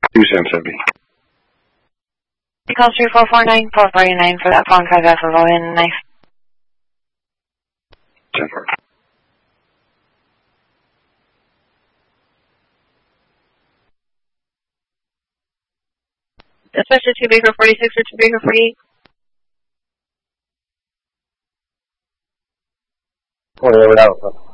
270. Call 3449-449 for that phone paragraph of Owen knife. 10-4. Especially 2 Baker 46 or 2 Baker 48. 48 out.